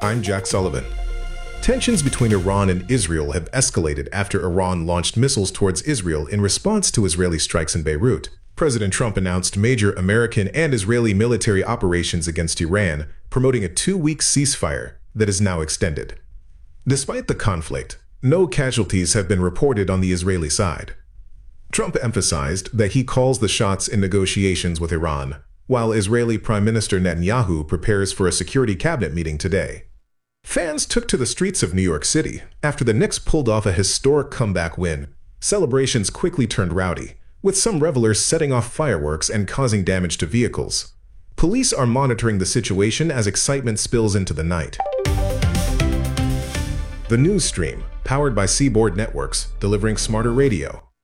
I'm Jack Sullivan. Tensions between Iran and Israel have escalated after Iran launched missiles towards Israel in response to Israeli strikes in Beirut. President Trump announced major American and Israeli military operations against Iran, promoting a 2-week ceasefire that is now extended. Despite the conflict, no casualties have been reported on the Israeli side. Trump emphasized that he calls the shots in negotiations with Iran, while Israeli Prime Minister Netanyahu prepares for a security cabinet meeting today. Fans took to the streets of New York City after the Knicks pulled off a historic comeback win. Celebrations quickly turned rowdy, with some revelers setting off fireworks and causing damage to vehicles. Police are monitoring the situation as excitement spills into the night. The news stream, powered by Seaboard Networks, delivering smarter radio.